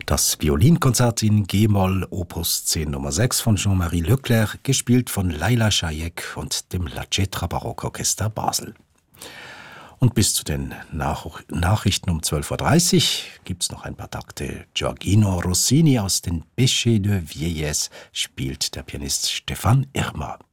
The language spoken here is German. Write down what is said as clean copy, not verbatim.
Das Violinkonzert in G-Moll, Opus 10 Nummer 6 von Jean-Marie Leclerc, gespielt von Leila Chayek und dem La Cetra Barockorchester Basel. Und bis zu den Nachrichten um 12.30 Uhr gibt es noch ein paar Takte Gioachino Rossini aus den Péchés de Vieillesse, spielt der Pianist Stefan Irma.